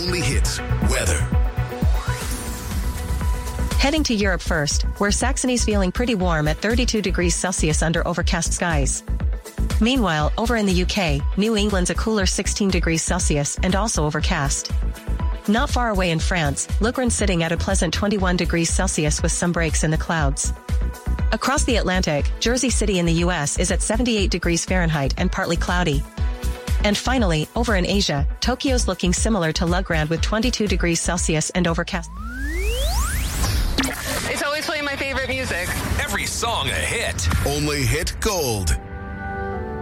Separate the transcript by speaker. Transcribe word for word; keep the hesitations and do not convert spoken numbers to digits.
Speaker 1: only hits weather.
Speaker 2: Heading to Europe first, where Saxony's feeling pretty warm at thirty-two degrees Celsius under overcast skies. Meanwhile, over in the U K, New England's a cooler sixteen degrees Celsius and also overcast. Not far away in France, Lugren's sitting at a pleasant twenty-one degrees Celsius with some breaks in the clouds. Across the Atlantic, Jersey City in the U S is at seventy-eight degrees Fahrenheit and partly cloudy. And finally, over in Asia, Tokyo's looking similar to Lugren with twenty-two degrees Celsius and overcast.
Speaker 3: It's always playing my favorite music.
Speaker 1: Every song a hit. Only hit gold.